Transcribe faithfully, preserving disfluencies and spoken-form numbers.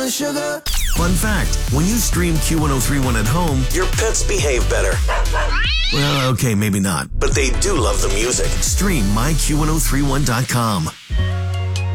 my sugar. Fun fact, when you stream Q ten thirty-one at home, your pets behave better. Well, okay, maybe not, but they do love the music. Stream my Q ten thirty-one dot com.